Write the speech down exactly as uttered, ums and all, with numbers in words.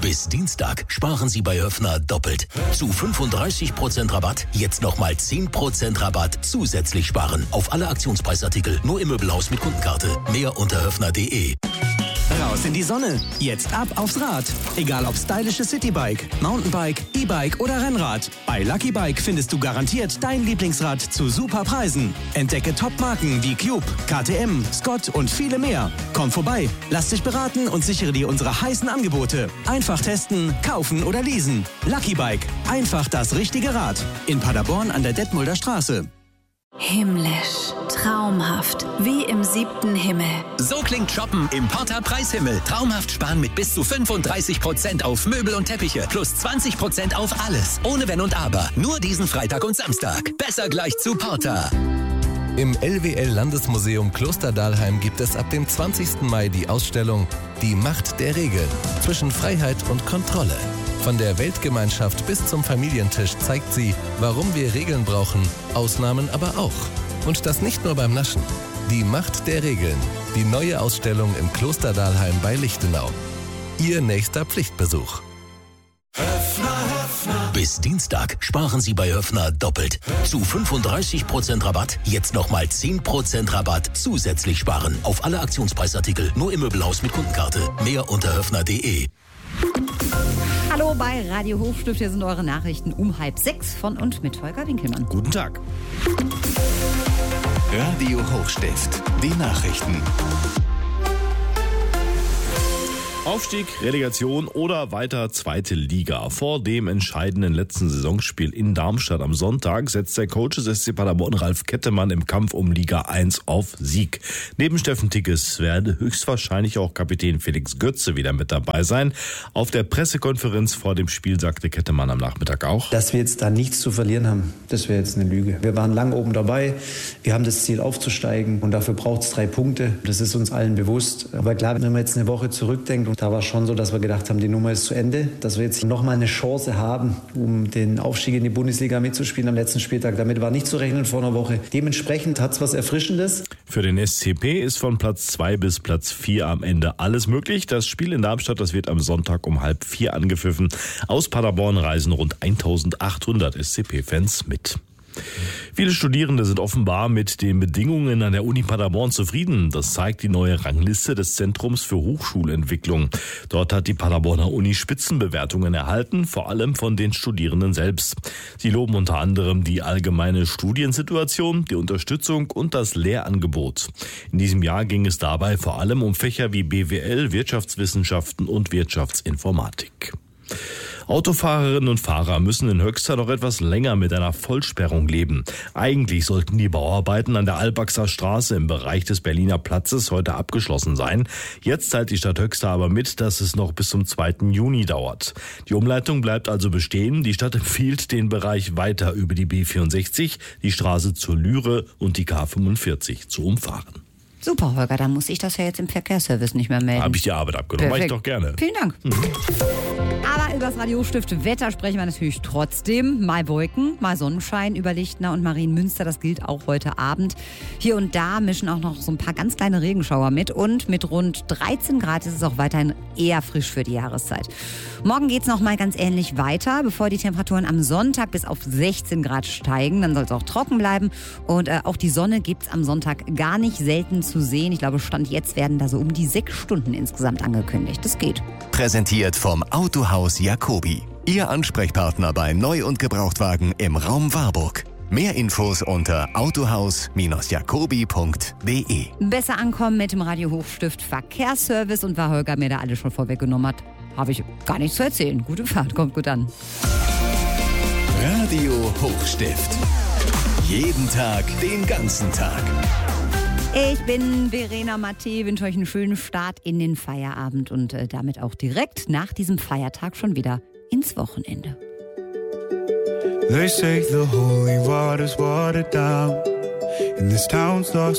Bis Dienstag sparen Sie bei Höffner doppelt. Zu fünfunddreißig Prozent Rabatt jetzt nochmal zehn Prozent Rabatt zusätzlich sparen. Auf alle Aktionspreisartikel nur im Möbelhaus mit Kundenkarte. Mehr unter höffner punkt de. Raus in die Sonne. Jetzt ab aufs Rad. Egal ob stylisches Citybike, Mountainbike, E-Bike oder Rennrad. Bei Lucky Bike findest du garantiert dein Lieblingsrad zu super Preisen. Entdecke Top-Marken wie Cube, K T M, Scott und viele mehr. Komm vorbei, lass dich beraten und sichere dir unsere heißen Angebote. Einfach testen, kaufen oder leasen. Lucky Bike. Einfach das richtige Rad. In Paderborn an der Detmolder Straße. Himmlisch, traumhaft, wie im siebten Himmel. So klingt Shoppen im Porta Preishimmel. Traumhaft sparen mit bis zu fünfunddreißig Prozent auf Möbel und Teppiche. Plus zwanzig Prozent auf alles. Ohne Wenn und Aber. Nur diesen Freitag und Samstag. Besser gleich zu Porta. Im L W L-Landesmuseum Klosterdalheim gibt es ab dem zwanzigsten Mai die Ausstellung Die Macht der Regeln zwischen Freiheit und Kontrolle. Von der Weltgemeinschaft bis zum Familientisch zeigt sie, warum wir Regeln brauchen, Ausnahmen aber auch. Und das nicht nur beim Naschen. Die Macht der Regeln. Die neue Ausstellung im Klosterdalheim bei Lichtenau. Ihr nächster Pflichtbesuch. Bis Dienstag sparen Sie bei Höffner doppelt. Zu fünfunddreißig Prozent Rabatt jetzt nochmal zehn Prozent Rabatt zusätzlich sparen. Auf alle Aktionspreisartikel nur im Möbelhaus mit Kundenkarte. Mehr unter höffner punkt de. Hallo bei Radio Hochstift, hier sind eure Nachrichten um halb sechs von und mit Holger Winkelmann. Guten Tag. Radio Hochstift, die Nachrichten. Aufstieg, Relegation oder weiter zweite Liga. Vor dem entscheidenden letzten Saisonspiel in Darmstadt am Sonntag setzt der Coach des S C Paderborn Ralf Kettemann im Kampf um Liga eins auf Sieg. Neben Steffen Tigges werde höchstwahrscheinlich auch Kapitän Felix Götze wieder mit dabei sein. Auf der Pressekonferenz vor dem Spiel sagte Kettemann am Nachmittag auch: Dass wir jetzt da nichts zu verlieren haben, das wäre jetzt eine Lüge. Wir waren lang oben dabei, wir haben das Ziel aufzusteigen und dafür braucht es drei Punkte. Das ist uns allen bewusst. Aber klar, wenn man jetzt eine Woche zurückdenkt, da war schon so, dass wir gedacht haben, die Nummer ist zu Ende, dass wir jetzt nochmal eine Chance haben, um den Aufstieg in die Bundesliga mitzuspielen am letzten Spieltag. Damit war nicht zu rechnen vor einer Woche. Dementsprechend hat es was Erfrischendes. Für den S C P ist von Platz zwei bis Platz vier am Ende alles möglich. Das Spiel in Darmstadt, das wird am Sonntag um halb vier angepfiffen. Aus Paderborn reisen rund eintausendachthundert S C P-Fans mit. Viele Studierende sind offenbar mit den Bedingungen an der Uni Paderborn zufrieden. Das zeigt die neue Rangliste des Zentrums für Hochschulentwicklung. Dort hat die Paderborner Uni Spitzenbewertungen erhalten, vor allem von den Studierenden selbst. Sie loben unter anderem die allgemeine Studiensituation, die Unterstützung und das Lehrangebot. In diesem Jahr ging es dabei vor allem um Fächer wie B W L, Wirtschaftswissenschaften und Wirtschaftsinformatik. Autofahrerinnen und Fahrer müssen in Höxter noch etwas länger mit einer Vollsperrung leben. Eigentlich sollten die Bauarbeiten an der Albaxer Straße im Bereich des Berliner Platzes heute abgeschlossen sein. Jetzt teilt die Stadt Höxter aber mit, dass es noch bis zum zweiten Juni dauert. Die Umleitung bleibt also bestehen. Die Stadt empfiehlt, den Bereich weiter über die B vierundsechzig, die Straße zur Lüre und die K fünfundvierzig zu umfahren. Super, Holger, dann muss ich das ja jetzt im Verkehrsservice nicht mehr melden. Habe ich die Arbeit abgenommen, mache ich doch gerne. Vielen Dank. Mhm. Aber über das Radiostift Wetter sprechen wir natürlich trotzdem. Mal Wolken, mal Sonnenschein über Lichtner und Marienmünster. Das gilt auch heute Abend. Hier und da mischen auch noch so ein paar ganz kleine Regenschauer mit. Und mit rund dreizehn Grad ist es auch weiterhin eher frisch für die Jahreszeit. Morgen geht es noch mal ganz ähnlich weiter, bevor die Temperaturen am Sonntag bis auf sechzehn Grad steigen. Dann soll es auch trocken bleiben. Und äh, auch die Sonne gibt es am Sonntag gar nicht selten zu sehen. Ich glaube, Stand jetzt werden da so um die sechs Stunden insgesamt angekündigt. Das geht. Präsentiert vom Autohaus Jacobi. Ihr Ansprechpartner bei Neu- und Gebrauchtwagen im Raum Warburg. Mehr Infos unter autohaus jacobi punkt de. Besser ankommen mit dem Radio Hochstift Verkehrsservice. Und weil Holger mir da alles schon vorweggenommen hat, habe ich gar nichts zu erzählen. Gute Fahrt, kommt gut an. Radio Hochstift. Jeden Tag, den ganzen Tag. Ich bin Verena Matte, wünsche euch einen schönen Start in den Feierabend und äh, damit auch direkt nach diesem Feiertag schon wieder ins Wochenende. They say the holy water's watered down and this town's lost